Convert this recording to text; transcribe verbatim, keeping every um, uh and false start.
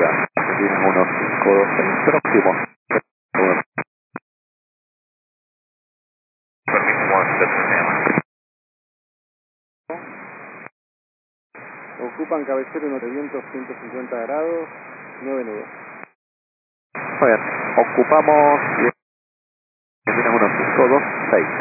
Argentina uno cinco dos seis, próximo. Ocupan cabecero uno de viento ciento cincuenta grados, nueve nudos. Muy bien, ocupamos Argentina uno cinco dos seis.